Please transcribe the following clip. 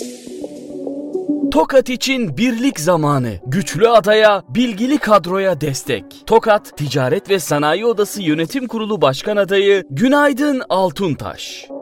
Tokat için birlik zamanı. Güçlü adaya, bilgili kadroya destek. Tokat Ticaret ve Sanayi Odası Yönetim Kurulu Başkan Adayı Günaydın Altuntaş.